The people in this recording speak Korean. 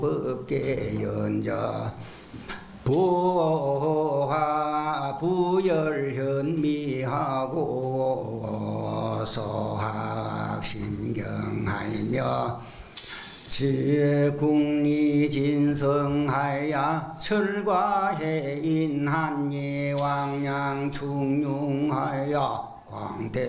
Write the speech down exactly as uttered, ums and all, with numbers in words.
법계 연자 부하 부열현미하고 소학심경하며 제국리진성하야 철과해인 한예왕양 충융하여 광대